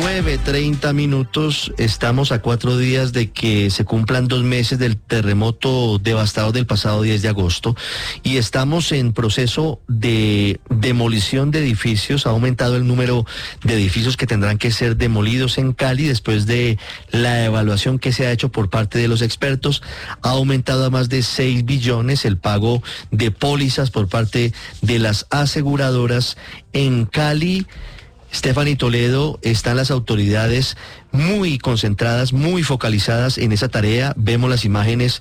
9:30. Estamos a 4 días de que se cumplan 2 meses del terremoto devastador del pasado 10 de agosto y estamos en proceso de demolición de edificios. Ha aumentado el número de edificios que tendrán que ser demolidos en Cali después de la evaluación que se ha hecho por parte de los expertos. Ha aumentado a más de 6 billones el pago de pólizas por parte de las aseguradoras en Cali. Stephanie Toledo, están las autoridades muy concentradas, muy focalizadas en esa tarea. Vemos las imágenes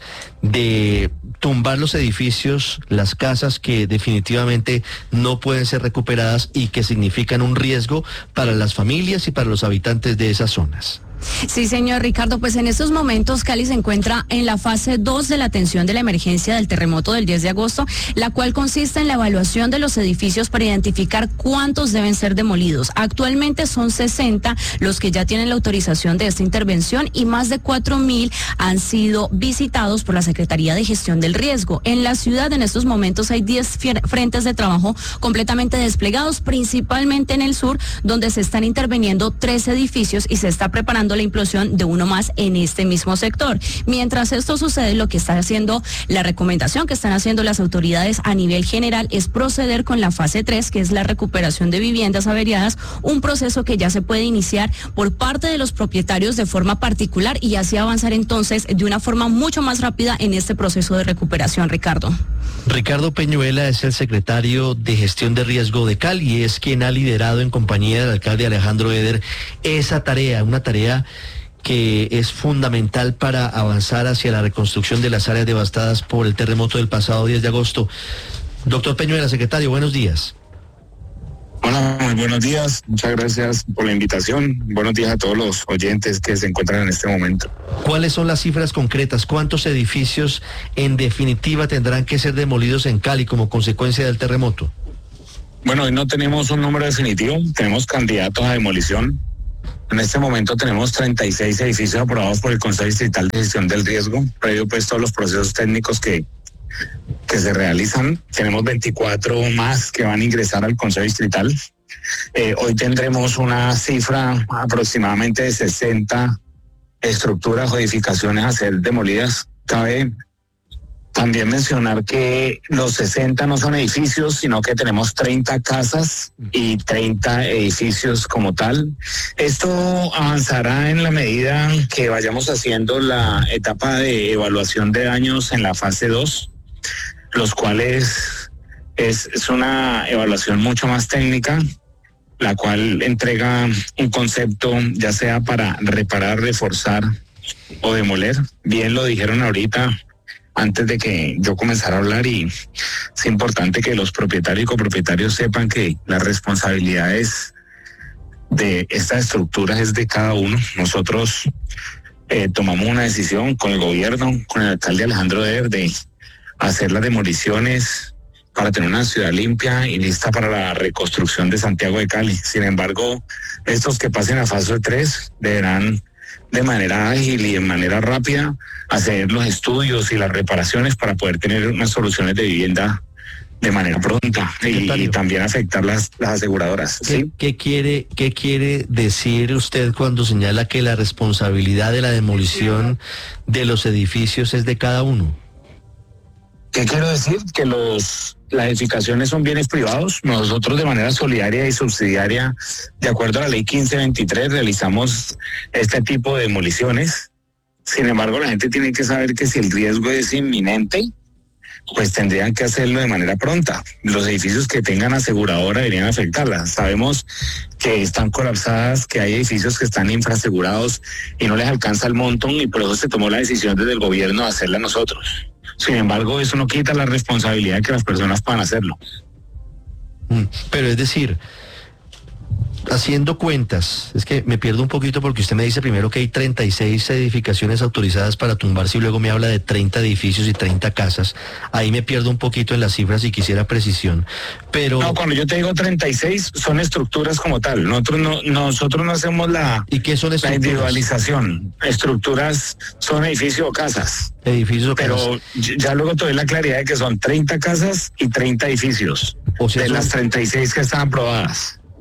de tumbar los edificios, las casas que definitivamente no pueden ser recuperadas y que significan un riesgo para las familias y para los habitantes de esas zonas. Sí, señor Ricardo, pues en estos momentos Cali se encuentra en la fase 2 de la atención de la emergencia del terremoto del 10 de agosto, la cual consiste en la evaluación de los edificios para identificar cuántos deben ser demolidos. Actualmente son 60 los que ya tienen la autorización de esta intervención y más de 4.000 han sido visitados por la Secretaría de Gestión del Riesgo. En la ciudad en estos momentos hay 10 frentes de trabajo completamente desplegados, principalmente en el sur, donde se están interviniendo 3 edificios y se está preparando la implosión de uno más en este mismo sector. Mientras esto sucede, lo que está haciendo, la recomendación que están haciendo las autoridades a nivel general es proceder con la fase 3, que es la recuperación de viviendas averiadas, un proceso que ya se puede iniciar por parte de los propietarios de forma particular y así avanzar entonces de una forma mucho más rápida en este proceso de recuperación, Ricardo. Ricardo Peñuela es el secretario de Gestión de Riesgo de Cali y es quien ha liderado en compañía del alcalde Alejandro Eder esa tarea, una tarea que es fundamental para avanzar hacia la reconstrucción de las áreas devastadas por el terremoto del pasado 10 de agosto. Doctor Peñuela, secretario, buenos días. Hola, muy buenos días. Muchas gracias por la invitación. Buenos días a todos los oyentes que se encuentran en este momento. ¿Cuáles son las cifras concretas? ¿Cuántos edificios en definitiva tendrán que ser demolidos en Cali como consecuencia del terremoto? Bueno, hoy no tenemos un número definitivo, tenemos candidatos a demolición. En este momento tenemos 36 edificios aprobados por el Consejo Distrital de Gestión del Riesgo, previo pues todos los procesos técnicos que se realizan. Tenemos 24 más que van a ingresar al Consejo Distrital. Hoy tendremos una cifra aproximadamente de 60 estructuras o edificaciones a ser demolidas. Cabe también mencionar que los 60 no son edificios, sino que tenemos 30 casas y 30 edificios como tal. Esto avanzará en la medida que vayamos haciendo la etapa de evaluación de daños en la fase 2, los cuales es una evaluación mucho más técnica, la cual entrega un concepto ya sea para reparar, reforzar o demoler. Bien lo dijeron ahorita, antes de que yo comenzara a hablar, y es importante que los propietarios y copropietarios sepan que las responsabilidades de estas estructuras es de cada uno. Nosotros tomamos una decisión con el gobierno, con el alcalde Alejandro Eder, de hacer las demoliciones para tener una ciudad limpia y lista para la reconstrucción de Santiago de Cali. Sin embargo, estos que pasen a fase 3 deberán de manera ágil y de manera rápida hacer los estudios y las reparaciones para poder tener unas soluciones de vivienda de manera pronta y también afectar las aseguradoras. ¿Sí? ¿Qué quiere decir usted cuando señala que la responsabilidad de la demolición de los edificios es de cada uno? ¿Qué quiero decir? Que las edificaciones son bienes privados. Nosotros de manera solidaria y subsidiaria, de acuerdo a la ley 1523, realizamos este tipo de demoliciones. Sin embargo, la gente tiene que saber que si el riesgo es inminente, pues tendrían que hacerlo de manera pronta. Los edificios que tengan aseguradora deberían afectarlas. Sabemos que están colapsadas, que hay edificios que están infrasegurados y no les alcanza el montón, y por eso se tomó la decisión desde el gobierno de hacerla nosotros. Sin embargo, eso no quita la responsabilidad de que las personas puedan hacerlo. Pero es decir, haciendo cuentas, es que me pierdo un poquito porque usted me dice primero que hay 36 edificaciones autorizadas para tumbarse y luego me habla de 30 edificios y 30 casas. Ahí me pierdo un poquito en las cifras y quisiera precisión. Pero no, cuando yo te digo 36 son estructuras como tal. Nosotros no hacemos ¿Y qué son estructuras? La individualización. Estructuras son edificios o casas. Edificios o casas. Pero ya luego te doy la claridad de que son 30 casas y 30 edificios. O sea, de las 36 que están aprobadas.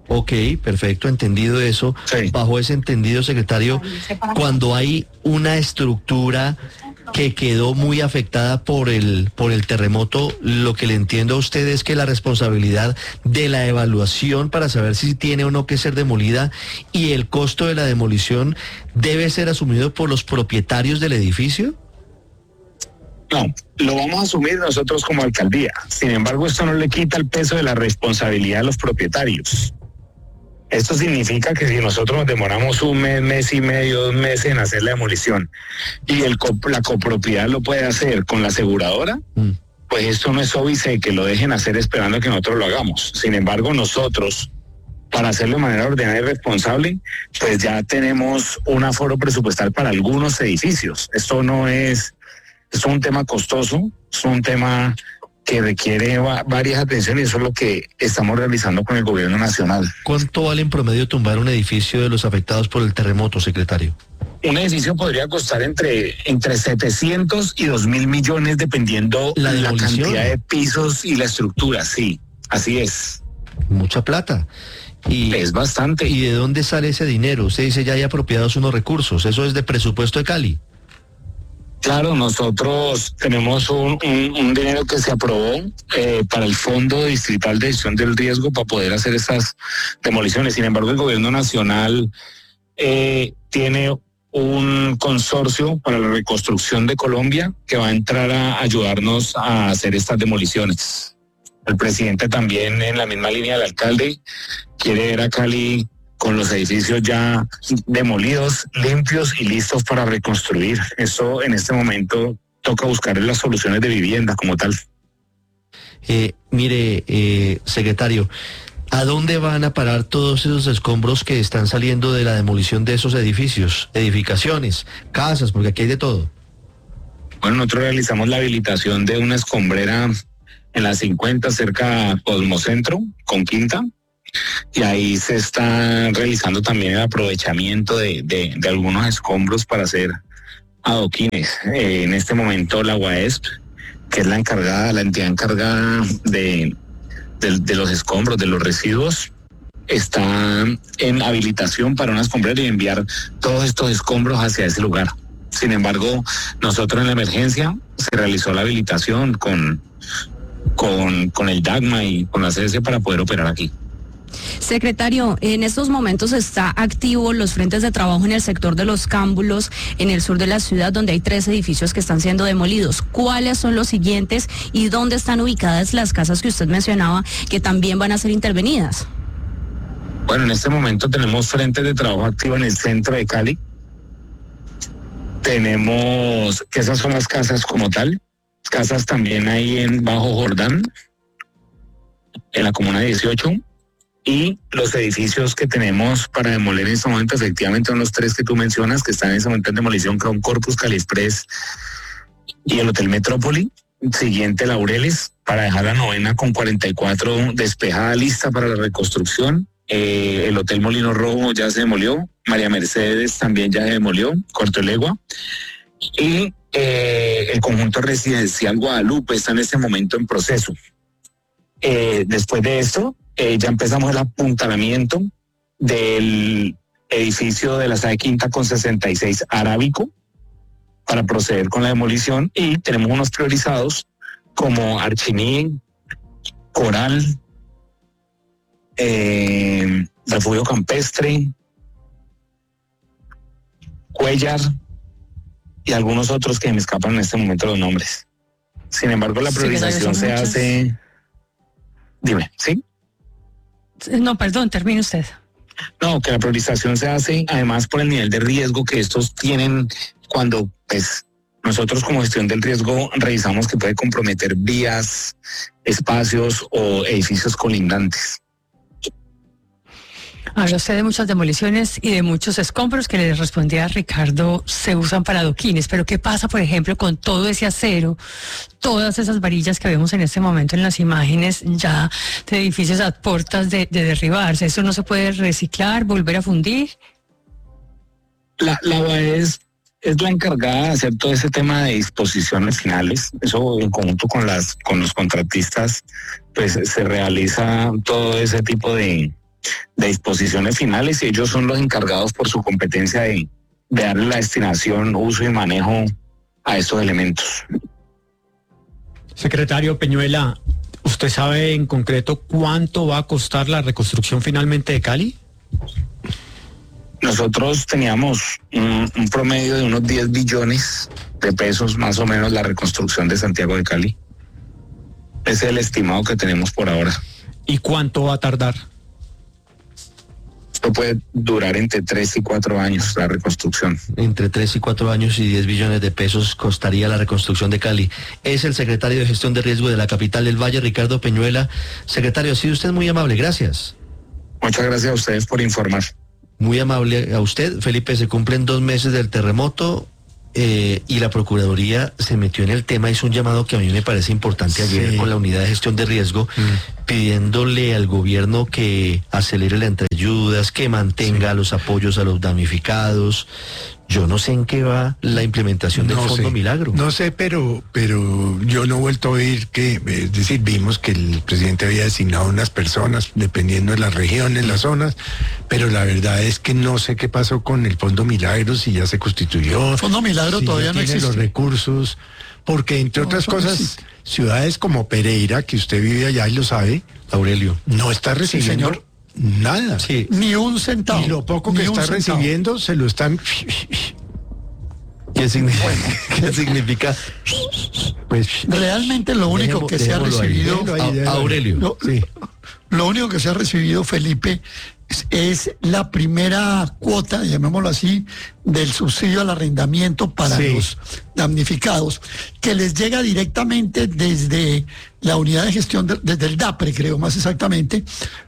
Ok, perfecto, entendido eso. Sí. Bajo ese entendido, secretario, cuando hay una estructura que quedó muy afectada por el terremoto, lo que le entiendo a usted es que la responsabilidad de la evaluación para saber si tiene o no que ser demolida y el costo de la demolición debe ser asumido por los propietarios del edificio. No, lo vamos a asumir nosotros como alcaldía. Sin embargo, esto no le quita el peso de la responsabilidad a los propietarios. Esto significa que si nosotros nos demoramos un mes, mes y medio, 2 meses en hacer la demolición y la copropiedad lo puede hacer con la aseguradora, pues esto no es óbice que lo dejen hacer esperando a que nosotros lo hagamos. Sin embargo, nosotros, para hacerlo de manera ordenada y responsable, pues ya tenemos un aforo presupuestal para algunos edificios. Esto es un tema costoso, es un tema que requiere varias atenciones y eso es lo que estamos realizando con el gobierno nacional. ¿Cuánto vale en promedio tumbar un edificio de los afectados por el terremoto, secretario? Un edificio podría costar entre 700 y 2.000 millones dependiendo la cantidad de pisos y la estructura, sí, así es. Mucha plata. Y es bastante. ¿Y de dónde sale ese dinero? Usted dice ya hay apropiados unos recursos, ¿eso es de presupuesto de Cali? Claro, nosotros tenemos un dinero que se aprobó para el Fondo Distrital de Gestión del Riesgo para poder hacer esas demoliciones. Sin embargo, el gobierno nacional tiene un consorcio para la reconstrucción de Colombia que va a entrar a ayudarnos a hacer estas demoliciones. El presidente también, en la misma línea del alcalde, quiere ver a Cali con los edificios ya demolidos, limpios y listos para reconstruir. Eso en este momento toca buscar las soluciones de vivienda como tal. Mire, secretario, ¿a dónde van a parar todos esos escombros que están saliendo de la demolición de esos edificios, edificaciones, casas, porque aquí hay de todo? Bueno, nosotros realizamos la habilitación de una escombrera en la 50 cerca a Cosmocentro con Quinta. Y ahí se está realizando también el aprovechamiento de algunos escombros para hacer adoquines. En este momento la UAESP, que es la entidad encargada de los escombros, de los residuos, está en habilitación para una escombrera y enviar todos estos escombros hacia ese lugar. Sin embargo, nosotros en la emergencia se realizó la habilitación con el DAGMA y con la CS para poder operar aquí. Secretario, en estos momentos está activo los frentes de trabajo en el sector de Los Cámbulos, en el sur de la ciudad, donde hay 3 edificios que están siendo demolidos. ¿Cuáles son los siguientes y dónde están ubicadas las casas que usted mencionaba que también van a ser intervenidas? Bueno, en este momento tenemos frentes de trabajo activo en el centro de Cali. Tenemos que esas son las casas como tal. Casas también hay en Bajo Jordán, en la comuna 18. Y los edificios que tenemos para demoler en este momento efectivamente son los 3 que tú mencionas, que están en este momento en demolición, que son Corpus, Cali Express y el Hotel Metrópoli. Siguiente, Laureles, para dejar la 9ª con 44 despejada, lista para la reconstrucción. El Hotel Molino Rojo ya se demolió. María Mercedes también ya se demolió. Corto Legua. Y el conjunto residencial Guadalupe está en este momento en proceso. Después de esto, ya empezamos el apuntalamiento del edificio de la SAE Quinta con 66 Arábico para proceder con la demolición y tenemos unos priorizados como Archiní, Coral, Refugio Campestre, Cuellar y algunos otros que me escapan en este momento los nombres. Sin embargo, la priorización se hace... Dime, ¿sí? No, perdón, termine usted. No, que la priorización se hace además por el nivel de riesgo que estos tienen cuando pues nosotros como gestión del riesgo revisamos que puede comprometer vías, espacios o edificios colindantes. Habla usted de muchas demoliciones y de muchos escombros que le respondía a Ricardo se usan para adoquines, pero ¿qué pasa, por ejemplo, con todo ese acero, todas esas varillas que vemos en este momento en las imágenes ya de edificios a puertas de derribarse? ¿Eso no se puede reciclar, volver a fundir? La UAES es la encargada de hacer todo ese tema de disposiciones finales. Eso en conjunto con los contratistas, pues se realiza todo ese tipo de disposiciones finales y ellos son los encargados por su competencia de darle la destinación, uso y manejo a estos elementos. Secretario Peñuela, ¿usted sabe en concreto cuánto va a costar la reconstrucción finalmente de Cali? Nosotros teníamos un promedio de unos 10 billones de pesos, más o menos, la reconstrucción de Santiago de Cali. Ese es el estimado que tenemos por ahora. ¿Y cuánto va a tardar? Esto puede durar entre 3 y 4 años, la reconstrucción. Entre 3 y 4 años y 10 billones de pesos costaría la reconstrucción de Cali. Es el secretario de Gestión de Riesgo de la capital del Valle, Ricardo Peñuela. Secretario, ha sido usted muy amable, gracias. Muchas gracias a ustedes por informar. Muy amable a usted. Felipe, se cumplen 2 meses del terremoto y la Procuraduría se metió en el tema, hizo un llamado que a mí me parece importante ayer con la Unidad de Gestión de Riesgo, pidiéndole al gobierno que acelere la entrega de ayudas, que mantenga los apoyos a los damnificados. Yo no sé en qué va la implementación del Fondo Milagro. No sé, pero yo no he vuelto a oír es decir, vimos que el presidente había designado unas personas, dependiendo de las regiones, las zonas, pero la verdad es que no sé qué pasó con el Fondo Milagro, si ya se constituyó. El Fondo Milagro si todavía no existe. Los recursos, porque entre otras cosas, ciudades como Pereira, que usted vive allá y lo sabe, Aurelio, no está recibiendo... señor. Nada. Ni un centavo. Y lo poco que está recibiendo se lo están... ¿Qué significa? ¿Qué significa? Pues realmente lo único que se ha recibido... Aurelio. Lo único que se ha recibido, Felipe, es la primera cuota, llamémoslo así, del subsidio al arrendamiento para los damnificados, que les llega directamente desde la unidad de gestión, desde el DAPRE, creo, más exactamente,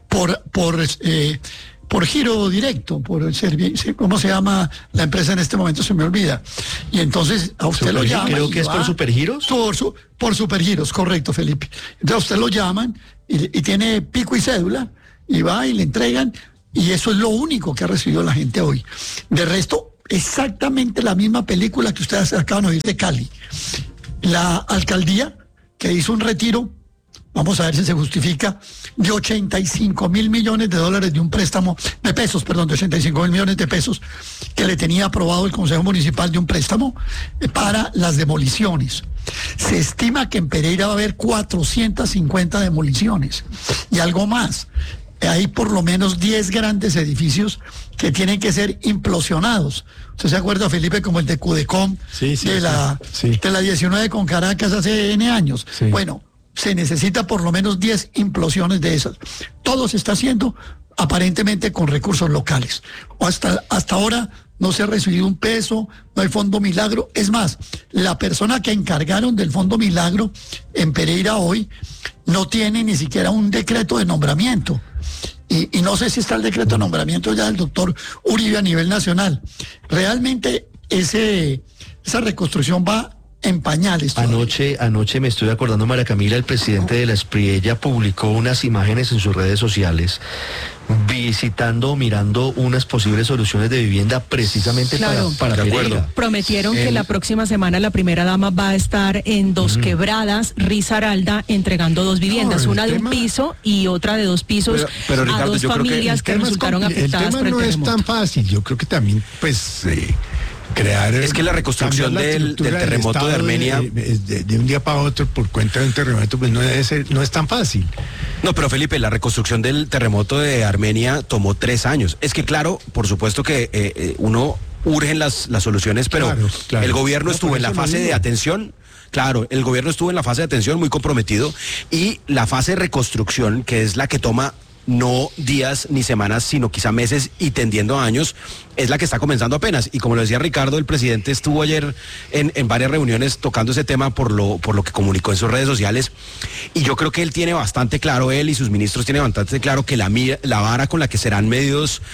por giro directo, por el servicio, ¿cómo se llama la empresa en este momento? Se me olvida. Y entonces a usted lo llaman. Creo que es por Supergiros. Por Supergiros, correcto, Felipe. Entonces a usted lo llaman y tiene pico y cédula y va y le entregan, y eso es lo único que ha recibido la gente hoy. De resto, exactamente la misma película que ustedes acaban de oír de Cali. La alcaldía, que hizo un retiro, vamos a ver si se justifica, de 85 mil millones de dólares de un préstamo, de 85 mil millones de pesos que le tenía aprobado el Consejo Municipal de un préstamo para las demoliciones. Se estima que en Pereira va a haber 450 demoliciones y algo más. Hay por lo menos 10 grandes edificios que tienen que ser implosionados. ¿Usted se acuerda, Felipe, como el de Cudecom, de la 19 con Caracas hace N años? Sí. Bueno, se necesita por lo menos 10 implosiones de esas. Todo se está haciendo aparentemente con recursos locales. Hasta ahora no se ha recibido un peso, no hay Fondo Milagro. Es más, la persona que encargaron del Fondo Milagro en Pereira hoy no tiene ni siquiera un decreto de nombramiento. Y no sé si está el decreto de nombramiento ya del doctor Uribe a nivel nacional. Realmente esa reconstrucción va en pañales. Anoche me estoy acordando, María Camila, el presidente de la Espriella publicó unas imágenes en sus redes sociales mirando unas posibles soluciones de vivienda precisamente para Pereira. Prometieron que la próxima semana la primera dama va a estar en Dos Quebradas, Risaralda, entregando 2 viviendas, una de un piso y otra de 2 pisos pero, Ricardo, a 2 familias que resultaron afectadas por el terremoto. El tema no es tan fácil, yo creo que también crear... Es que la reconstrucción del terremoto de Armenia... De un día para otro por cuenta de un terremoto, pues no es tan fácil. No, pero Felipe, la reconstrucción del terremoto de Armenia tomó 3 años. Es que claro, por supuesto que uno urgen las soluciones, pero claro. El gobierno estuvo en la fase de atención. Claro, el gobierno estuvo en la fase de atención muy comprometido, y la fase de reconstrucción, que es la que toma no días ni semanas, sino quizá meses y tendiendo a años, es la que está comenzando apenas. Y como lo decía Ricardo, el presidente estuvo ayer en varias reuniones tocando ese tema por lo que comunicó en sus redes sociales, y yo creo que él tiene bastante claro, él y sus ministros tienen bastante claro que la vara con la que serán medidos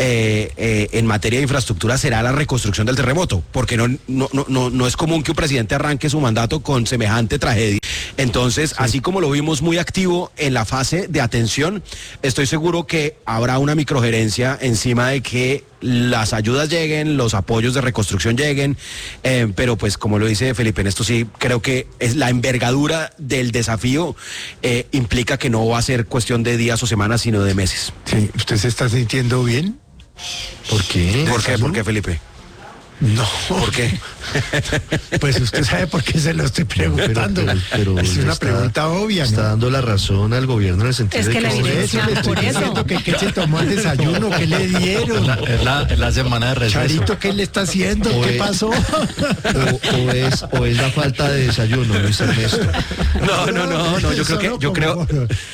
en materia de infraestructura será la reconstrucción del terremoto, porque no es común que un presidente arranque su mandato con semejante tragedia. Entonces, así como lo vimos muy activo en la fase de atención, estoy seguro que habrá una microgerencia encima de que las ayudas lleguen, los apoyos de reconstrucción lleguen, pero pues como lo dice Felipe, en esto sí creo que es la envergadura del desafío implica que no va a ser cuestión de días o semanas, sino de meses. Sí, ¿usted se está sintiendo bien? ¿Por qué? ¿Por qué? ¿Por qué, Felipe? No. ¿Por qué? Pues usted sabe por qué se lo estoy preguntando. Pero es una pregunta obvia, ¿no? Está dando la razón al gobierno en el sentido de que la evidencia, por eso. ¿Qué se tomó el desayuno? ¿Qué le dieron? Es la semana de receso. Charito, ¿qué le está haciendo? ¿Qué pasó? O es la falta de desayuno, Luis Ernesto. No, yo creo.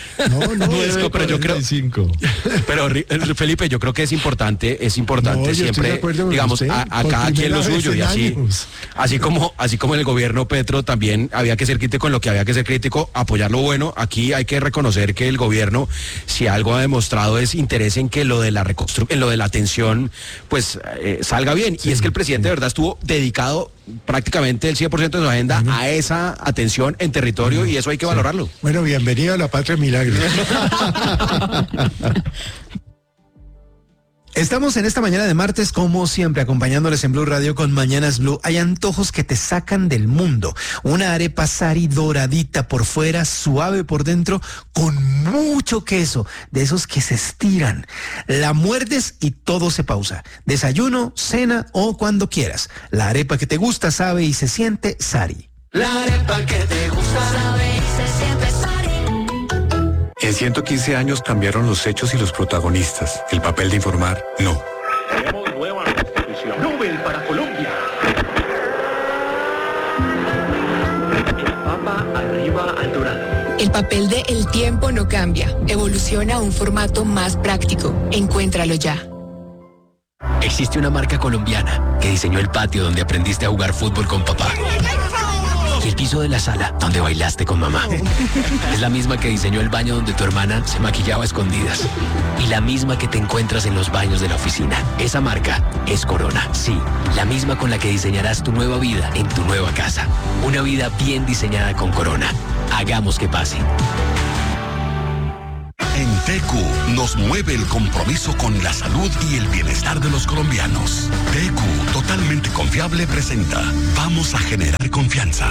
Pero Felipe, yo creo que es importante siempre, digamos, a cada quien lo suyo, y así como el gobierno Petro también había que ser crítico en lo que había que ser crítico, apoyar lo bueno. Aquí hay que reconocer que el gobierno, si algo ha demostrado, es interés en que lo de la en lo de la atención, pues salga bien. Sí, y es que el presidente de verdad estuvo dedicado prácticamente el 100% de su agenda a esa atención en territorio, y eso hay que valorarlo. Bueno, bienvenido a la Patria Milagros. Estamos en esta mañana de martes, como siempre, acompañándoles en Blue Radio con Mañanas Blue. Hay antojos que te sacan del mundo. Una arepa Sari doradita por fuera, suave por dentro, con mucho queso, de esos que se estiran. La muerdes y todo se pausa. Desayuno, cena o cuando quieras. La arepa que te gusta, sabe y se siente Sari. La arepa que te gusta, sabe y se siente Sari. En 115 años cambiaron los hechos y los protagonistas. El papel de informar, no. Tenemos nueva constitución. Nobel para Colombia. El Papa arriba al dorado. El papel de El Tiempo no cambia. Evoluciona a un formato más práctico. Encuéntralo ya. Existe una marca colombiana que diseñó el patio donde aprendiste a jugar fútbol con papá. Y el piso de la sala donde bailaste con mamá. Es la misma que diseñó el baño donde tu hermana se maquillaba a escondidas. Y la misma que te encuentras en los baños de la oficina. Esa marca es Corona. Sí, la misma con la que diseñarás tu nueva vida en tu nueva casa. Una vida bien diseñada con Corona. Hagamos que pase. En TQ nos mueve el compromiso con la salud y el bienestar de los colombianos. TQ, totalmente confiable, presenta Vamos a generar confianza.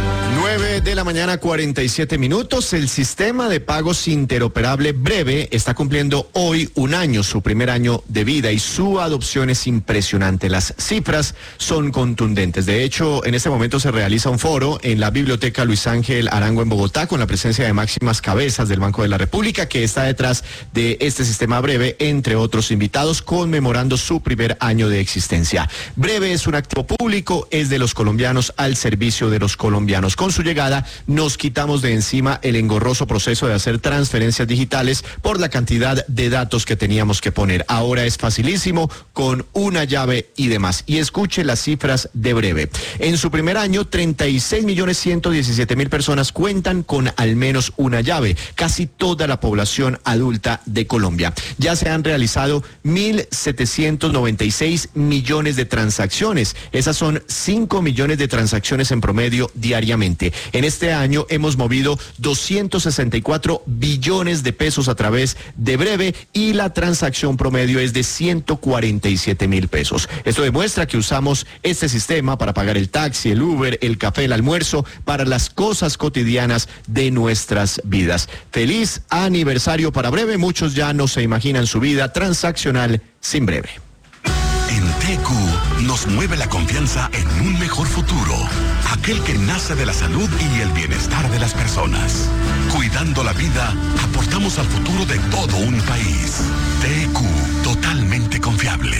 9:47 a.m. El sistema de pagos interoperable Breve está cumpliendo hoy un año, su primer año de vida, y su adopción es impresionante. Las cifras son contundentes. De hecho, en este momento se realiza un foro en la Biblioteca Luis Ángel Arango en Bogotá, con la presencia de máximas cabezas del Banco de la República, que está detrás de este sistema Breve, entre otros invitados, conmemorando su primer año de existencia. Breve es un activo público, es de los colombianos al servicio de los colombianos. Con su llegada nos quitamos de encima el engorroso proceso de hacer transferencias digitales por la cantidad de datos que teníamos que poner. Ahora es facilísimo, con una llave y demás. Y escuche las cifras de Breve. En su primer año, 36.117.000 personas cuentan con al menos una llave, casi toda la población adulta de Colombia. Ya se han realizado 1.796 millones de transacciones. Esas son 5 millones de transacciones en promedio diariamente. En este año hemos movido 264 billones de pesos a través de Breve, y la transacción promedio es de 147.000 pesos. Esto demuestra que usamos este sistema para pagar el taxi, el Uber, el café, el almuerzo, para las cosas cotidianas de nuestras vidas. Feliz aniversario para Breve. Muchos ya no se imaginan su vida transaccional sin Breve. En TQ nos mueve la confianza en un mejor futuro, aquel que nace de la salud y el bienestar de las personas. Cuidando la vida, aportamos al futuro de todo un país. TQ, totalmente confiable.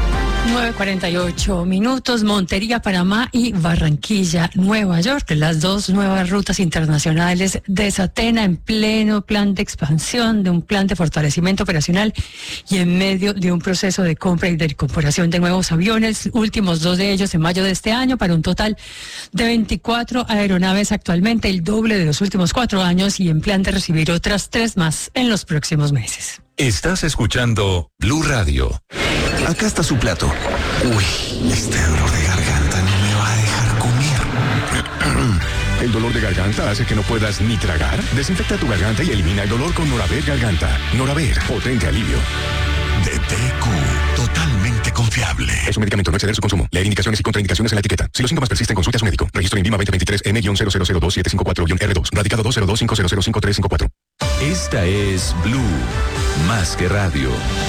9:48 a.m. Montería, Panamá y Barranquilla, Nueva York. Las dos nuevas rutas internacionales de Satena en pleno plan de expansión, de un plan de fortalecimiento operacional y en medio de un proceso de compra y de incorporación de nuevos aviones, últimos 2 de ellos en mayo de este año, para un total de 24 aeronaves actualmente, el doble de los últimos 4 años, y en plan de recibir otras 3 más en los próximos meses. Estás escuchando Blue Radio. Acá está su plato. Uy, este dolor de garganta no me va a dejar comer. ¿El dolor de garganta hace que no puedas ni tragar? Desinfecta tu garganta y elimina el dolor con Noraver Garganta. Noraver, potente alivio. DTQ, totalmente confiable. Es un medicamento, no exceder su consumo. Leer indicaciones y contraindicaciones en la etiqueta. Si los síntomas persisten, consulte a su médico. Registro INVIMA 2023 N-0002754-R2. Radicado 202-500-5354. Esta es Blue, más que radio.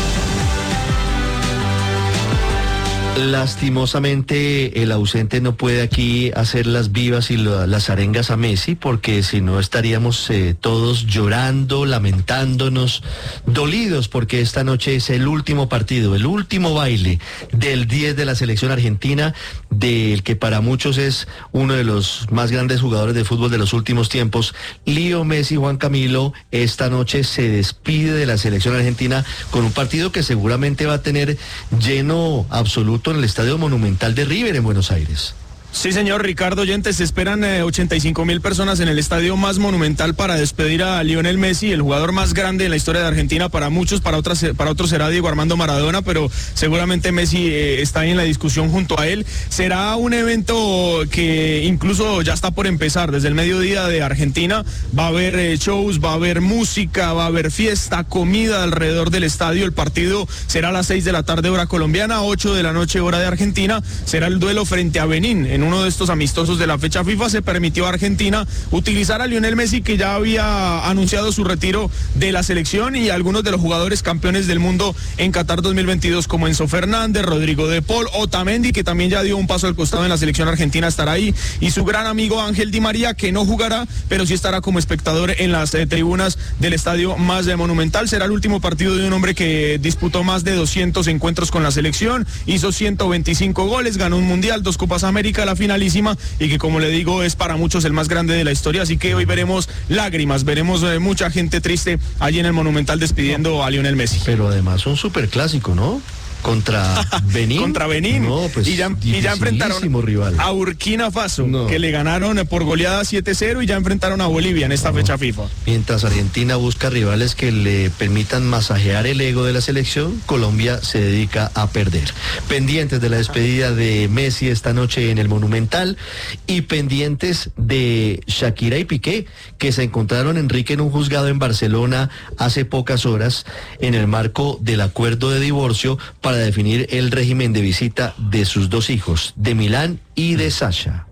Lastimosamente el ausente no puede aquí hacer las vivas y las arengas a Messi, porque si no estaríamos todos llorando, lamentándonos, dolidos, porque esta noche es el último partido, el último baile del 10 de la selección argentina, del que para muchos es uno de los más grandes jugadores de fútbol de los últimos tiempos. Leo Messi, Juan Camilo, esta noche se despide de la selección argentina con un partido que seguramente va a tener lleno absoluto en el Estadio Monumental de River en Buenos Aires. Sí, señor Ricardo Oyentes, se esperan 85,000 personas en el estadio más monumental para despedir a Lionel Messi, el jugador más grande en la historia de Argentina. Para muchos, para otros será Diego Armando Maradona, pero seguramente Messi está ahí en la discusión junto a él. Será un evento que incluso ya está por empezar. Desde el mediodía de Argentina va a haber shows, va a haber música, va a haber fiesta, comida alrededor del estadio. El partido será a las 6 de la tarde hora colombiana, 8 de la noche hora de Argentina. Será el duelo frente a Benín. En uno de estos amistosos de la fecha FIFA se permitió a Argentina utilizar a Lionel Messi, que ya había anunciado su retiro de la selección, y algunos de los jugadores campeones del mundo en Qatar 2022 como Enzo Fernández, Rodrigo de Paul, Otamendi, que también ya dio un paso al costado en la selección argentina, estará ahí, y su gran amigo Ángel Di María, que no jugará, pero sí estará como espectador en las tribunas del estadio más monumental. Será el último partido de un hombre que disputó más de 200 encuentros con la selección, hizo 125 goles, ganó un mundial, 2 Copas América, la finalísima, y que, como le digo, es para muchos el más grande de la historia. Así que hoy veremos lágrimas, veremos mucha gente triste allí en el Monumental despidiendo a Lionel Messi. Pero además un superclásico, ¿no? Contra Benín. Contra Benín. No, pues, y ya enfrentaron rival a Burkina Faso, que le ganaron por goleada 7-0, y ya enfrentaron a Bolivia en esta fecha FIFA. Mientras Argentina busca rivales que le permitan masajear el ego de la selección, Colombia se dedica a perder. Pendientes de la despedida de Messi esta noche en el Monumental, y pendientes de Shakira y Piqué, que se encontraron, Enrique, en un juzgado en Barcelona hace pocas horas en el marco del acuerdo de divorcio para definir el régimen de visita de sus 2 hijos, de Milán y de Sasha.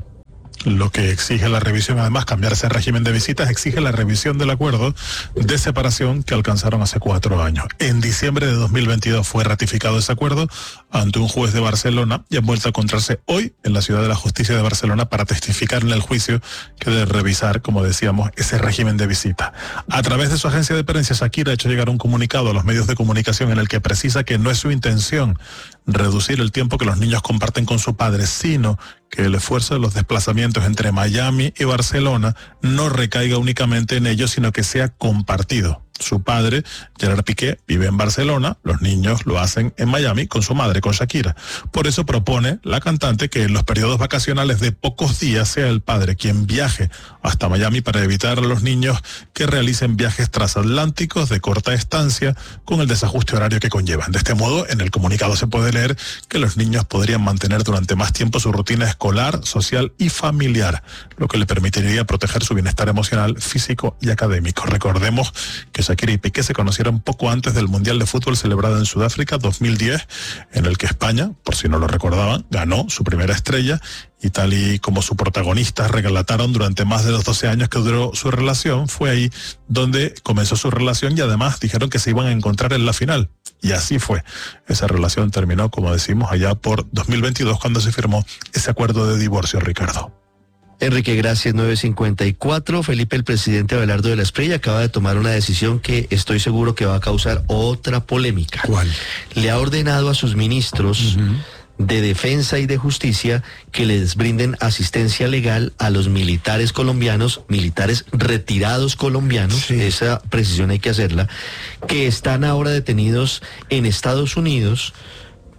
Lo que exige la revisión, además, cambiar ese régimen de visitas, exige la revisión del acuerdo de separación que alcanzaron hace 4 años. En diciembre de 2022 fue ratificado ese acuerdo ante un juez de Barcelona, y han vuelto a encontrarse hoy en la Ciudad de la Justicia de Barcelona para testificar en el juicio que debe revisar, como decíamos, ese régimen de visita. A través de su agencia de prensa, Shakira ha hecho llegar un comunicado a los medios de comunicación en el que precisa que no es su intención reducir el tiempo que los niños comparten con su padre, sino que el esfuerzo de los desplazamientos entre Miami y Barcelona no recaiga únicamente en ellos, sino que sea compartido. Su padre, Gerard Piqué, vive en Barcelona, los niños lo hacen en Miami con su madre, con Shakira. Por eso propone la cantante que en los periodos vacacionales de pocos días sea el padre quien viaje hasta Miami para evitar a los niños que realicen viajes transatlánticos de corta estancia con el desajuste horario que conllevan. De este modo, en el comunicado se puede leer que los niños podrían mantener durante más tiempo su rutina escolar, social y familiar, lo que le permitiría proteger su bienestar emocional, físico y académico. Recordemos que Shakira y Piqué se conocieron poco antes del Mundial de Fútbol celebrado en Sudáfrica 2010, en el que España, por si no lo recordaban, ganó su primera estrella, y tal y como su protagonista relataron durante más de los 12 años que duró su relación, fue ahí donde comenzó su relación, y además dijeron que se iban a encontrar en la final. Y así fue. Esa relación terminó, como decimos, allá por 2022, cuando se firmó ese acuerdo de divorcio, Ricardo. Enrique, gracias. 9:54. Felipe, el presidente Abelardo de la Espriella acaba de tomar una decisión que estoy seguro que va a causar otra polémica. ¿Cuál? Le ha ordenado a sus ministros de Defensa y de Justicia que les brinden asistencia legal a los militares colombianos, militares retirados colombianos, esa precisión hay que hacerla, que están ahora detenidos en Estados Unidos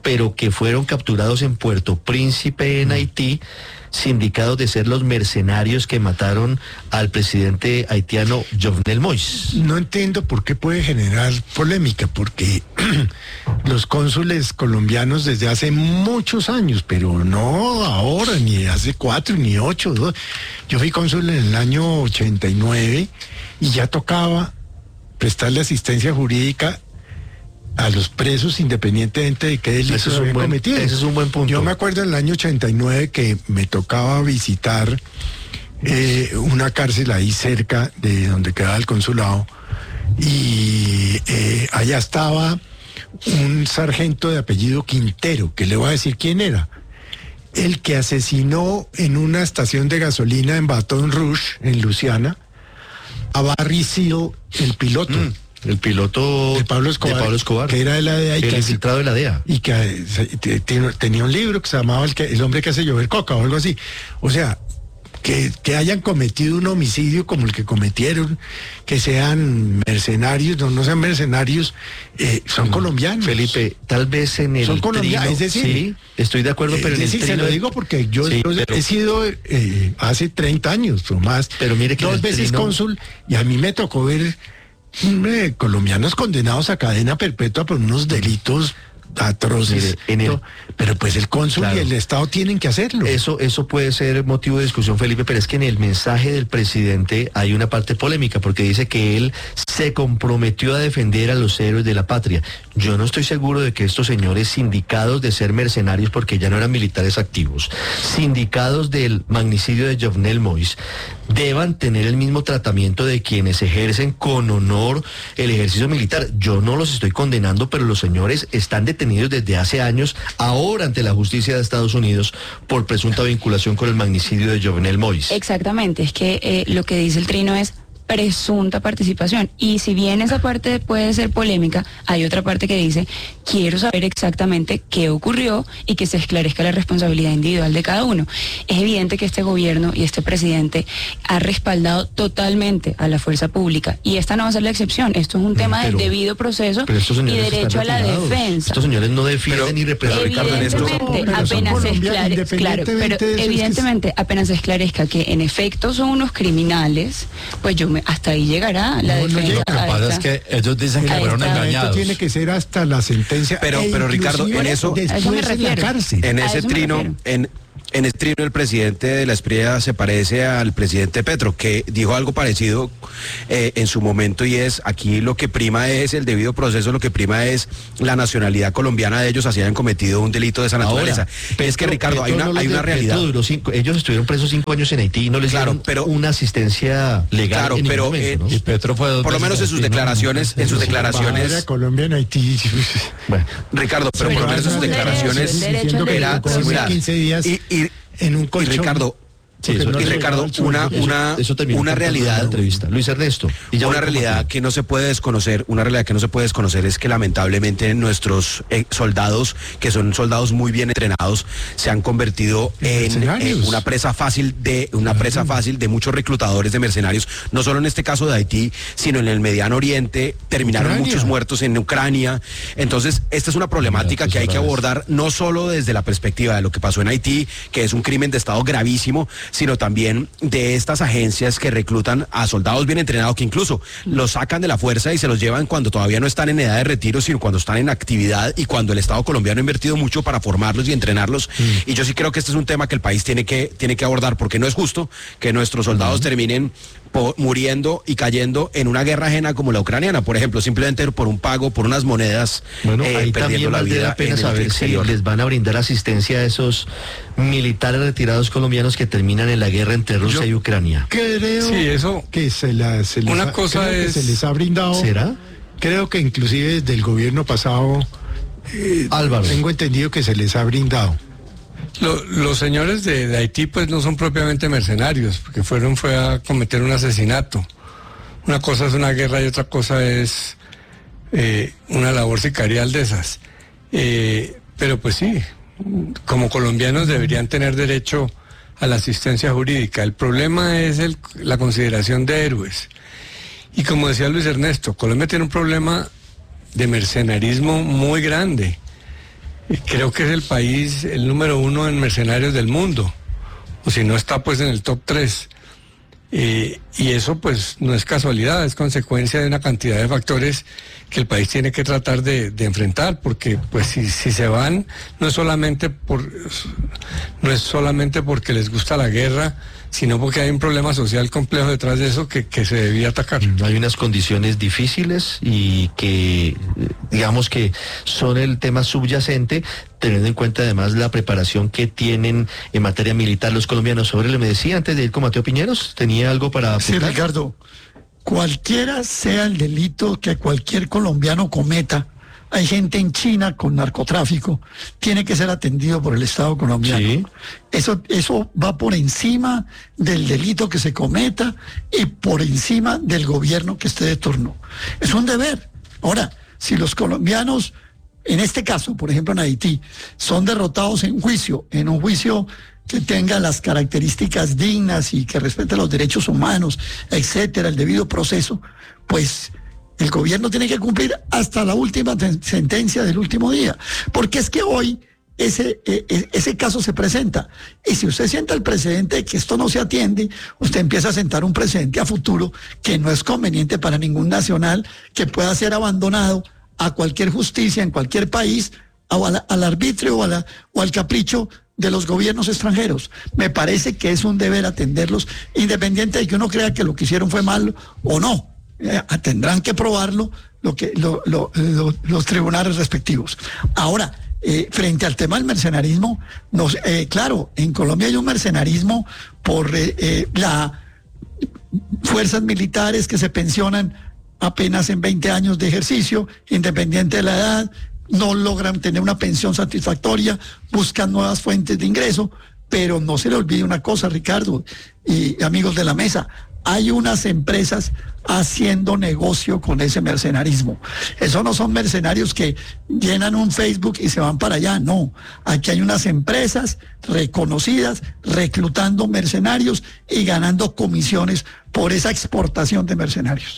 pero que fueron capturados en Puerto Príncipe, en Haití, sindicados de ser los mercenarios que mataron al presidente haitiano Jovenel Moïse. No entiendo por qué puede generar polémica, porque los cónsules colombianos desde hace muchos años, pero no ahora, ni hace 4, ni 8, 2. Yo fui cónsul en el año 89 y ya tocaba prestarle asistencia jurídica a los presos independientemente de qué delitos habían cometido. Ese es un buen punto. Yo me acuerdo en el año 89 que me tocaba visitar una cárcel ahí cerca de donde quedaba el consulado y allá estaba un sargento de apellido Quintero, que le voy a decir quién era. El que asesinó en una estación de gasolina en Baton Rouge, en Luisiana, a Barry Seal, el piloto. El piloto de Pablo Escobar, que era de la DEA. El infiltrado de la DEA. Y que tenía un libro que se llamaba el hombre que hace llover coca o algo así. O sea, que hayan cometido un homicidio como el que cometieron, que sean mercenarios, no sean mercenarios, son colombianos. Felipe, tal vez en el son colombianos, es decir, sí, estoy de acuerdo, pero en el se lo digo porque yo he sido hace 30 años o más, pero mire que 2 veces cónsul, y a mí me tocó ver colombianos condenados a cadena perpetua por unos delitos atroces. Pero pues el cónsul y el Estado tienen que hacerlo. Eso puede ser motivo de discusión, Felipe, pero es que en el mensaje del presidente hay una parte polémica, porque dice que él se comprometió a defender a los héroes de la patria. Yo no estoy seguro de que estos señores sindicados de ser mercenarios, porque ya no eran militares activos, sindicados del magnicidio de Jovenel Moïse, deban tener el mismo tratamiento de quienes ejercen con honor el ejercicio militar. Yo no los estoy condenando, pero los señores están detenidos desde hace años, ahora ante la justicia de Estados Unidos, por presunta vinculación con el magnicidio de Jovenel Moïse. Exactamente, es que lo que dice el Trino es presunta participación, y si bien esa parte puede ser polémica, hay otra parte que dice: quiero saber exactamente qué ocurrió y que se esclarezca la responsabilidad individual de cada uno. Es evidente que este gobierno y este presidente ha respaldado totalmente a la fuerza pública, y esta no va a ser la excepción. Esto es un tema del debido proceso y derecho a la defensa. Estos señores no defienden ni representan. Evidentemente, apenas se esclarezca, claro, pero evidentemente apenas se esclarezca que en efecto son unos criminales, pues hasta ahí llegará la defensa. Lo que pasa es que ellos dicen que fueron engañados. Esto tiene que ser hasta la sentencia. Pero Ricardo, en eso me refiero. En ese trino, en ese trino el presidente de la Espriella se parece al presidente Petro, que dijo algo parecido en su momento, y es: aquí lo que prima es el debido proceso, lo que prima es la nacionalidad colombiana de ellos, así hayan cometido un delito de esa naturaleza. Es que, Ricardo, hay una realidad. Ellos estuvieron presos 5 años en Haití y no les dieron una asistencia legal. Claro, en pero momento, ¿no? y Petro fue por lo menos en sus declaraciones, Colombia en Haití. Bueno, Ricardo, pero por lo menos en sus declaraciones era 15 días en un colchón. Y Ricardo, una realidad, Luis Ernesto, una realidad que no se puede desconocer, es que lamentablemente nuestros soldados, que son soldados muy bien entrenados, se han convertido en una presa fácil de muchos reclutadores de mercenarios, no solo en este caso de Haití, sino en el Mediano Oriente. Terminaron muchos muertos en Ucrania. Entonces, esta es una problemática que hay que abordar no solo desde la perspectiva de lo que pasó en Haití, que es un crimen de Estado gravísimo, sino también de estas agencias que reclutan a soldados bien entrenados, que incluso los sacan de la fuerza y se los llevan cuando todavía no están en edad de retiro, sino cuando están en actividad, y cuando el Estado colombiano ha invertido mucho para formarlos y entrenarlos. Y yo sí creo que este es un tema que el país tiene que abordar, porque no es justo que nuestros soldados terminen muriendo y cayendo en una guerra ajena como la ucraniana, por ejemplo, simplemente por un pago, por unas monedas, ahí también vale la pena saber si les van a brindar asistencia a esos militares retirados colombianos que terminan en la guerra entre Rusia y Ucrania. Creo que se les ha brindado. ¿Será? Creo que inclusive desde el gobierno pasado, Álvaro, tengo entendido que se les ha brindado. Los señores de Haití pues no son propiamente mercenarios, porque fue a cometer un asesinato. Una cosa es una guerra y otra cosa es una labor sicarial de esas. Pero pues sí, como colombianos deberían tener derecho a la asistencia jurídica. El problema es la consideración de héroes. Y como decía Luis Ernesto, Colombia tiene un problema de mercenarismo muy grande. creo que es el país el número 1 en mercenarios del mundo, o si no está pues en el top 3. Y eso pues no es casualidad, es consecuencia de una cantidad de factores que el país tiene que tratar de enfrentar, porque pues si se van no es solamente porque les gusta la guerra, sino porque hay un problema social complejo detrás de eso que se debía atacar. Hay unas condiciones difíciles y que digamos que son el tema subyacente, teniendo en cuenta además la preparación que tienen en materia militar los colombianos. Me decía antes de ir con Mateo Piñeros, ¿tenía algo para apuntar? Sí, Ricardo, cualquiera sea el delito que cualquier colombiano cometa, hay gente en China con narcotráfico, tiene que ser atendido por el Estado colombiano. Sí. Eso va por encima del delito que se cometa y por encima del gobierno que esté de turno. Es un deber. Ahora, si los colombianos, en este caso, por ejemplo en Haití, son derrotados en un juicio que tenga las características dignas y que respete los derechos humanos, etcétera, el debido proceso, pues el gobierno tiene que cumplir hasta la última sentencia del último día, porque es que hoy ese caso se presenta, y si usted sienta el precedente de que esto no se atiende, usted empieza a sentar un precedente a futuro que no es conveniente para ningún nacional, que pueda ser abandonado a cualquier justicia en cualquier país, al arbitrio o al capricho de los gobiernos extranjeros. Me parece que es un deber atenderlos, independiente de que uno crea que lo que hicieron fue malo o no. Tendrán que probarlo los tribunales respectivos. Ahora, frente al tema del mercenarismo, claro, en Colombia hay un mercenarismo por las fuerzas militares que se pensionan apenas en 20 años de ejercicio, independiente de la edad, no logran tener una pensión satisfactoria, buscan nuevas fuentes de ingreso, pero no se le olvide una cosa, Ricardo y amigos de la mesa, hay unas empresas haciendo negocio con ese mercenarismo. Esos no son mercenarios que llenan un Facebook y se van para allá, no. Aquí hay unas empresas reconocidas reclutando mercenarios y ganando comisiones por esa exportación de mercenarios.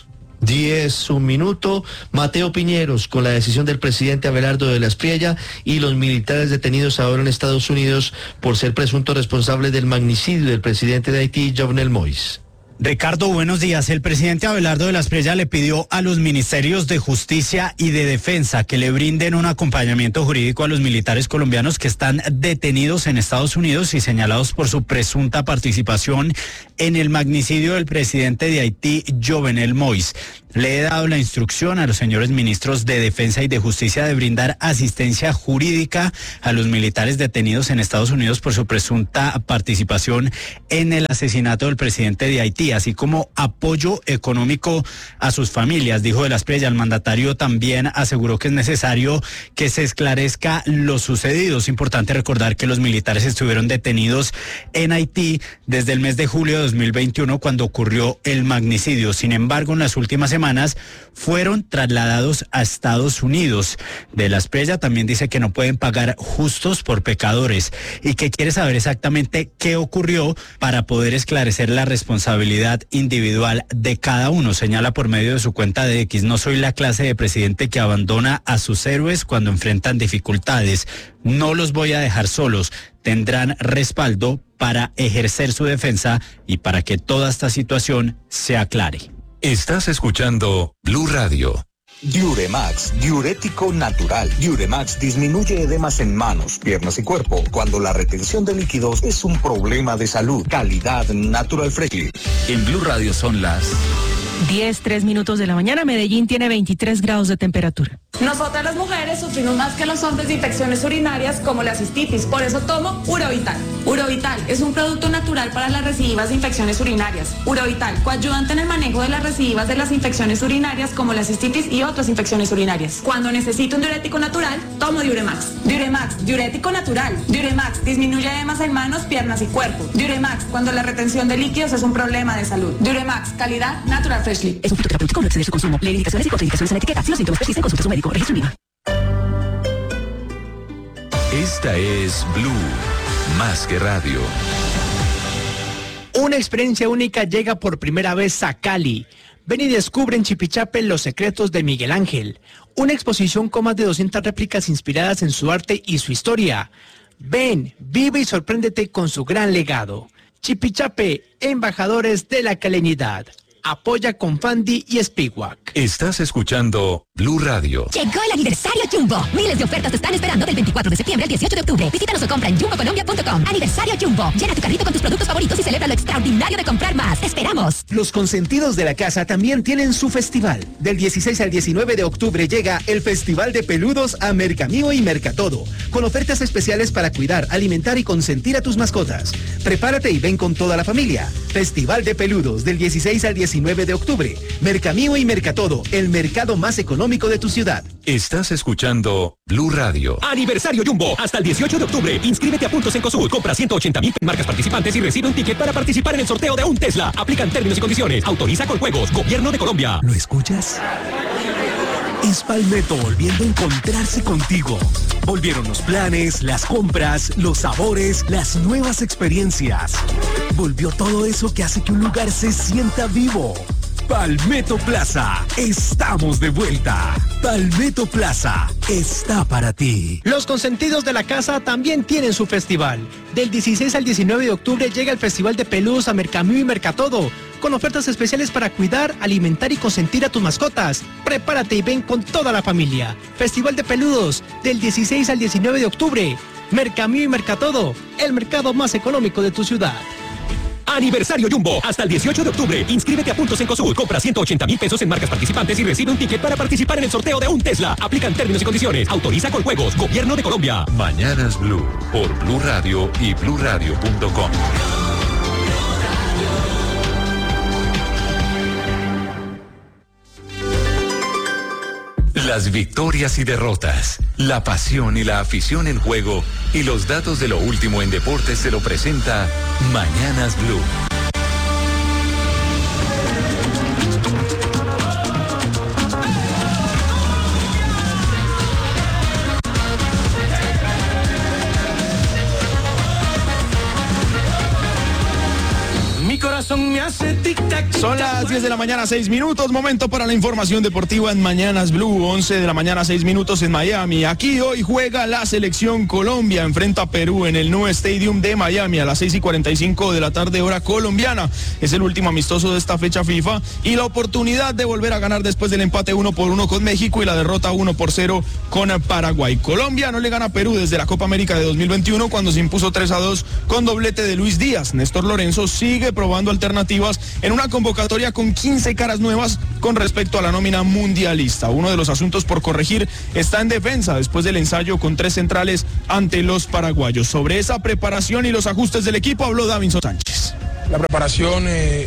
10, un minuto. Mateo Piñeros, con la decisión del presidente Abelardo de la Espriella y los militares detenidos ahora en Estados Unidos por ser presuntos responsables del magnicidio del presidente de Haití, Jovenel Moïse. Ricardo, buenos días. El presidente Abelardo de la Espriella le pidió a los ministerios de Justicia y de Defensa que le brinden un acompañamiento jurídico a los militares colombianos que están detenidos en Estados Unidos y señalados por su presunta participación en el magnicidio del presidente de Haití, Jovenel Moïse. Le he dado la instrucción a los señores ministros de Defensa y de Justicia de brindar asistencia jurídica a los militares detenidos en Estados Unidos por su presunta participación en el asesinato del presidente de Haití, así como apoyo económico a sus familias, dijo de la Espriella. El mandatario también aseguró que es necesario que se esclarezca lo sucedido. Es importante recordar que los militares estuvieron detenidos en Haití desde el mes de julio de 2021, cuando ocurrió el magnicidio. Sin embargo, en las últimas semanas fueron trasladados a Estados Unidos. De la Espriella también dice que no pueden pagar justos por pecadores y que quiere saber exactamente qué ocurrió para poder esclarecer la responsabilidad individual de cada uno. Señala por medio de su cuenta de X: no soy la clase de presidente que abandona a sus héroes cuando enfrentan dificultades. No los voy a dejar solos. Tendrán respaldo para ejercer su defensa y para que toda esta situación se aclare. Estás escuchando Blue Radio. Diuremax, diurético natural. Diuremax disminuye edemas en manos, piernas y cuerpo cuando la retención de líquidos es un problema de salud. Calidad Natural Fresh. En Blue Radio son las 10:03 de la mañana. Medellín tiene 23 grados de temperatura. Nosotras las mujeres sufrimos más que los hombres de infecciones urinarias como la cistitis, por eso tomo Urovital. Urovital es un producto natural para las recidivas de infecciones urinarias. Urovital, coayudante en el manejo de las recidivas de las infecciones urinarias como la cistitis y otras infecciones urinarias. Cuando necesito un diurético natural, tomo Diuremax. Diuremax, diurético natural. Diuremax disminuye edemas en manos, piernas y cuerpo. Diuremax, cuando la retención de líquidos es un problema de salud. Diuremax, calidad Natural Freshly. Es un fitoterapéutico, no excede su consumo. Lee indicaciones y contraindicaciones en la etiqueta. Si los síntomas persisten, consulte a su médico. Registro IVA. Esta es Blue, más que radio. Una experiencia única llega por primera vez a Cali. Ven y descubre en Chipichape los secretos de Miguel Ángel, una exposición con más de 200 réplicas inspiradas en su arte y su historia. Ven, vive y sorpréndete con su gran legado. Chipichape, embajadores de la calenidad. Apoya con Fandi y Spiwak. Estás escuchando Blue Radio. Llegó el aniversario Jumbo. Miles de ofertas te están esperando del 24 de septiembre al 18 de octubre. Visítanos o compra en jumbocolombia.com. Aniversario Jumbo. Llena tu carrito con tus productos favoritos y celebra lo extraordinario de comprar más. ¡Te esperamos! Los consentidos de la casa también tienen su festival. Del 16 al 19 de octubre llega el Festival de Peludos a Mercamío y Mercatodo, con ofertas especiales para cuidar, alimentar y consentir a tus mascotas. Prepárate y ven con toda la familia. Festival de Peludos del 16 al 19 de octubre. Mercamío y Mercatodo, el mercado más económico de tu ciudad. Estás escuchando Blue Radio. Aniversario Jumbo, hasta el 18 de octubre. Inscríbete a Puntos Cencosud, compra 180.000 marcas participantes y recibe un ticket para participar en el sorteo de un Tesla. Aplican términos y condiciones. Autoriza con juegos. Gobierno de Colombia. ¿Lo escuchas? Es Palmetto volviendo a encontrarse contigo. Volvieron los planes, las compras, los sabores, las nuevas experiencias. Volvió todo eso que hace que un lugar se sienta vivo. Palmetto Plaza, estamos de vuelta. Palmetto Plaza está para ti. Los consentidos de la casa también tienen su festival. Del 16 al 19 de octubre llega el Festival de Peludos a Mercamío y Mercatodo, con ofertas especiales para cuidar, alimentar y consentir a tus mascotas. Prepárate y ven con toda la familia. Festival de Peludos, del 16 al 19 de octubre. Mercamío y Mercatodo, el mercado más económico de tu ciudad. Aniversario Jumbo, hasta el 18 de octubre. Inscríbete a Puntos Cencosud, compra 180.000 pesos en marcas participantes y recibe un ticket para participar en el sorteo de un Tesla. Aplican términos y condiciones. Autoriza con juegos. Gobierno de Colombia. Mañanas Blue, por Blue Radio y bluradio.com. Las victorias y derrotas, la pasión y la afición en juego y los datos de lo último en deportes se lo presenta Mañanas Blue. corazón me hace tic-tac. Son las 10 de la mañana, 6 minutos. Momento para la información deportiva en Mañanas Blue. 11 de la mañana, 6 minutos en Miami. Aquí hoy juega la selección Colombia. Enfrenta a Perú en el Nou Stadium de Miami a las 6:45 de la tarde, hora colombiana. Es el último amistoso de esta fecha FIFA y la oportunidad de volver a ganar después del empate 1-1 con México y la derrota 1-0 con Paraguay. Colombia no le gana a Perú desde la Copa América de 2021 cuando se impuso 3-2 con doblete de Luis Díaz. Néstor Lorenzo sigue probando alternativas en una convocatoria con 15 caras nuevas con respecto a la nómina mundialista. Uno de los asuntos por corregir está en defensa después del ensayo con 3 centrales ante los paraguayos. Sobre esa preparación y los ajustes del equipo habló Davinson Sánchez. La preparación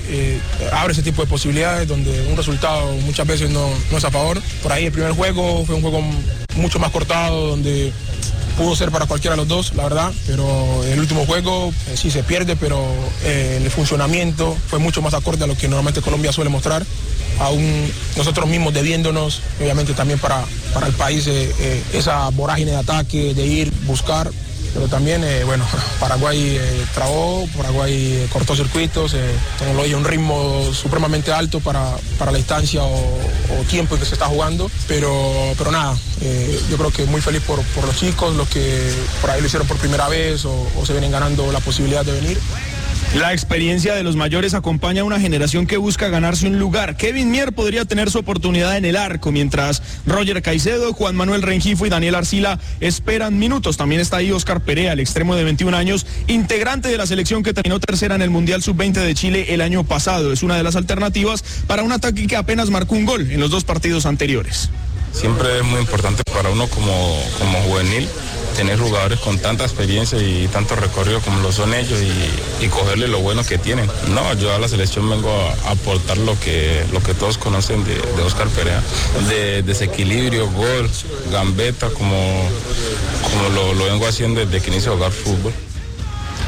abre ese tipo de posibilidades donde un resultado muchas veces no es a favor. Por ahí el primer juego fue un juego mucho más cortado donde pudo ser para cualquiera de los dos, la verdad, pero el último juego sí se pierde, pero el funcionamiento fue mucho más acorde a lo que normalmente Colombia suele mostrar, aún nosotros mismos debiéndonos, obviamente también para el país, esa vorágine de ataque, de ir, buscar. Pero también, Paraguay trabó, Paraguay cortó circuitos, lo dio un ritmo supremamente alto para la instancia o tiempo en que se está jugando, pero nada, yo creo que muy feliz por los chicos, los que por ahí lo hicieron por primera vez o se vienen ganando la posibilidad de venir. La experiencia de los mayores acompaña a una generación que busca ganarse un lugar. Kevin Mier podría tener su oportunidad en el arco, mientras Roger Caicedo, Juan Manuel Rengifo y Daniel Arcila esperan minutos. También está ahí Oscar Perea, el extremo de 21 años, integrante de la selección que terminó tercera en el Mundial Sub-20 de Chile el año pasado. Es una de las alternativas para un ataque que apenas marcó un gol en los 2 partidos anteriores. Siempre es muy importante para uno como juvenil tener jugadores con tanta experiencia y tanto recorrido como lo son ellos y cogerle lo bueno que tienen. No, yo a la selección vengo a aportar lo que todos conocen de Oscar Perea, de desequilibrio, gol, gambeta, como lo vengo haciendo desde que inicio a jugar fútbol.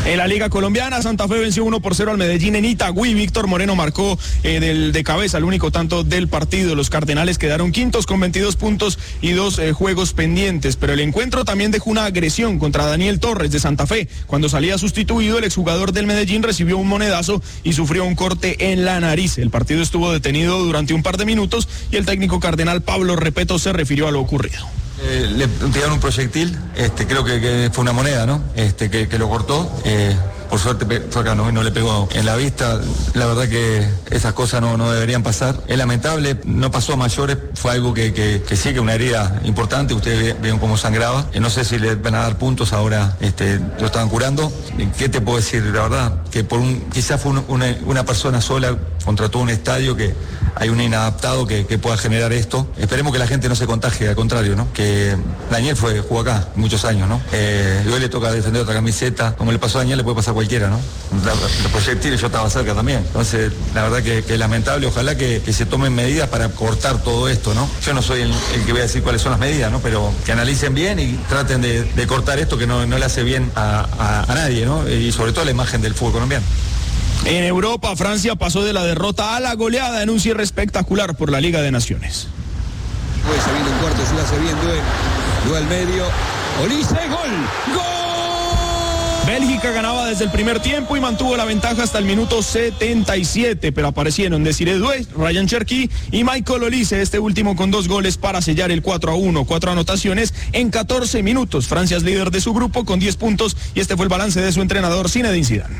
En la Liga Colombiana, Santa Fe venció 1-0 al Medellín en Itagüí. Víctor Moreno marcó de cabeza el único tanto del partido. Los Cardenales quedaron quintos con 22 puntos y 2 juegos pendientes. Pero el encuentro también dejó una agresión contra Daniel Torres de Santa Fe. Cuando salía sustituido, el exjugador del Medellín recibió un monedazo y sufrió un corte en la nariz. El partido estuvo detenido durante un par de minutos y el técnico cardenal Pablo Repeto se refirió a lo ocurrido. Le tiraron un proyectil, creo que fue una moneda, ¿no? Que lo cortó. Por suerte fue acá, no le pegó en la vista. La verdad que esas cosas no deberían pasar. Es lamentable, no pasó a mayores, fue algo que sí, que una herida importante. Ustedes ven cómo sangraba. No sé si le van a dar puntos ahora, lo estaban curando. ¿Qué te puedo decir? La verdad, que quizás fue una persona sola contra todo un estadio, que hay un inadaptado que pueda generar esto. Esperemos que la gente no se contagie, al contrario, ¿no? Que Daniel jugó acá muchos años, ¿no? Hoy le toca defender otra camiseta, como le pasó a Daniel, le puede pasar a cualquiera, ¿no? Los proyectiles, yo estaba cerca también. Entonces, la verdad que es lamentable. Ojalá que se tomen medidas para cortar todo esto, ¿no? Yo no soy el que voy a decir cuáles son las medidas, ¿no? Pero que analicen bien y traten de cortar esto, que no le hace bien a nadie, ¿no? Y sobre todo a la imagen del fútbol colombiano. En Europa, Francia pasó de la derrota a la goleada en un cierre espectacular por la Liga de Naciones. Pues se viene un cuarto, se hace bien, duel medio. Olise, gol. Bélgica ganaba desde el primer tiempo y mantuvo la ventaja hasta el minuto 77, pero aparecieron Desiré Doué, Ryan Cherki y Michael Olise, este último con 2 goles para sellar el 4-1, 4 anotaciones en 14 minutos. Francia es líder de su grupo con 10 puntos y este fue el balance de su entrenador Zinedine Zidane.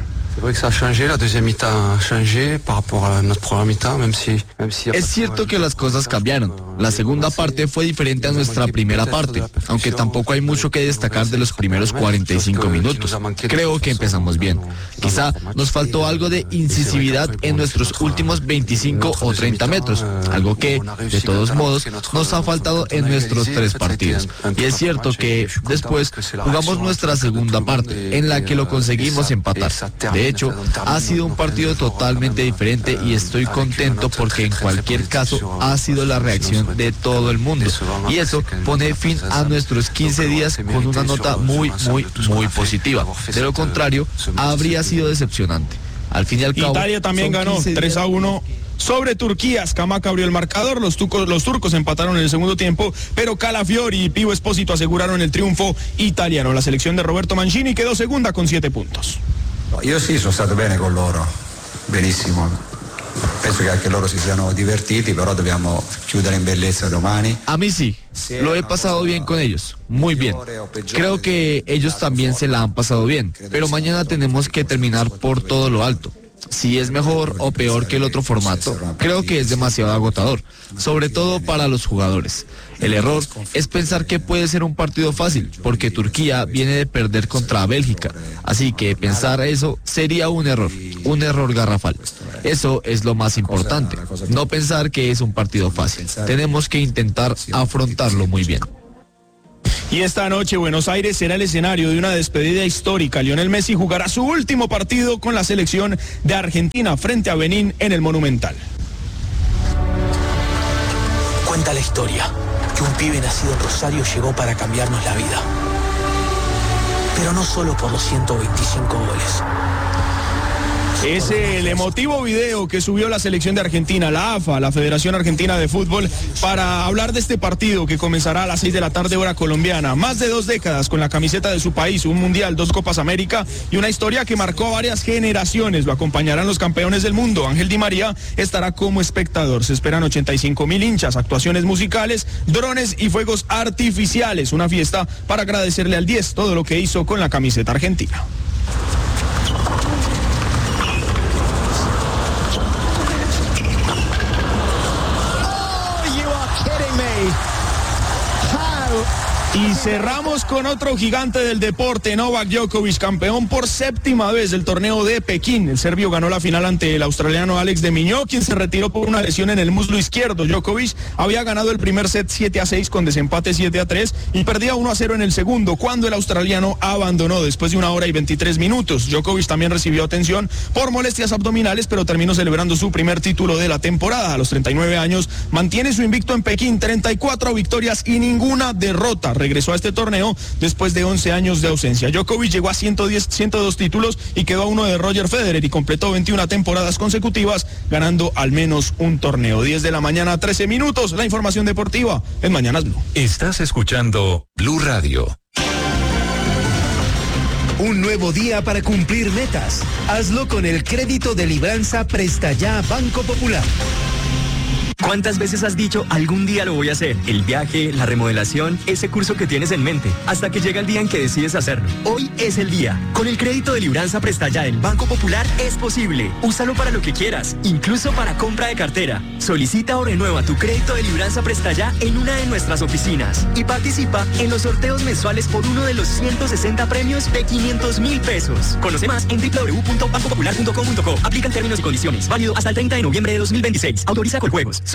Es cierto que las cosas cambiaron. La segunda parte fue diferente a nuestra primera parte, aunque tampoco hay mucho que destacar de los primeros 45 minutos. Creo que empezamos bien. Quizá nos faltó algo de incisividad en nuestros últimos 25 o 30 metros, algo que, de todos modos, nos ha faltado en nuestros 3 partidos. Y es cierto que después jugamos nuestra segunda parte, en la que lo conseguimos empatar. De hecho, ha sido un partido totalmente diferente y estoy contento porque en cualquier caso ha sido la reacción de todo el mundo. Y eso pone fin a nuestros 15 días con una nota muy positiva. De lo contrario, habría sido decepcionante. Al fin y al cabo, Italia también ganó 3-1 sobre Turquía. Scamacca abrió el marcador, los turcos empataron en el segundo tiempo, pero Calafiori y Pío Espósito aseguraron el triunfo italiano. La selección de Roberto Mancini quedó segunda con 7 puntos. Io sì, sono stato bene con loro, benissimo. Penso che anche loro si siano divertiti, però dobbiamo chiudere in bellezza domani. A mí sí, lo he pasado bien con ellos, muy bien. Creo que ellos también se la han pasado bien, pero mañana tenemos que terminar por todo lo alto. Si es mejor o peor que el otro formato, creo que es demasiado agotador, sobre todo para los jugadores. El error es pensar que puede ser un partido fácil, porque Turquía viene de perder contra Bélgica, así que pensar eso sería un error garrafal. Eso es lo más importante, no pensar que es un partido fácil. Tenemos que intentar afrontarlo muy bien. Y esta noche Buenos Aires será el escenario de una despedida histórica. Lionel Messi jugará su último partido con la selección de Argentina frente a Benín en el Monumental. Cuenta la historia que un pibe nacido en Rosario llegó para cambiarnos la vida. Pero no solo por los 125 goles. Es el emotivo video que subió la selección de Argentina, la AFA, la Federación Argentina de Fútbol, para hablar de este partido que comenzará a las 6 de la tarde hora colombiana. Más de 2 décadas con la camiseta de su país, un mundial, 2 Copas América y una historia que marcó a varias generaciones. Lo acompañarán los campeones del mundo. Ángel Di María estará como espectador. Se esperan 85.000 hinchas, actuaciones musicales, drones y fuegos artificiales. Una fiesta para agradecerle al 10 todo lo que hizo con la camiseta argentina. Y cerramos con otro gigante del deporte, Novak Djokovic, campeón por 7ª vez del torneo de Pekín. El serbio ganó la final ante el australiano Alex de Minaur, quien se retiró por una lesión en el muslo izquierdo. Djokovic había ganado el primer set 7-6 con desempate 7-3 y perdía 1-0 en el segundo, cuando el australiano abandonó después de 1 hora y 23 minutos. Djokovic también recibió atención por molestias abdominales, pero terminó celebrando su primer título de la temporada. A los 39 años mantiene su invicto en Pekín, 34 victorias y ninguna derrota. regresó a este torneo después de 11 años de ausencia. Djokovic llegó a 102 títulos y quedó a uno de Roger Federer y completó 21 temporadas consecutivas ganando al menos un torneo. 10 de la mañana, 13 minutos. La información deportiva en Mañanas Blue. Estás escuchando Blue Radio. Un nuevo día para cumplir metas. Hazlo con el crédito de libranza Presta Ya Banco Popular. ¿Cuántas veces has dicho, algún día lo voy a hacer? El viaje, la remodelación, ese curso que tienes en mente, hasta que llega el día en que decides hacerlo. Hoy es el día. Con el crédito de libranza Presta Ya del Banco Popular es posible. Úsalo para lo que quieras, incluso para compra de cartera. Solicita o renueva tu crédito de libranza Presta Ya en una de nuestras oficinas y participa en los sorteos mensuales por uno de los 160 premios de 500,000 pesos. Conoce más en www.bancopopular.com.co. Aplican términos y condiciones. Válido hasta el 30 de noviembre de 2026. Autoriza Coljuegos.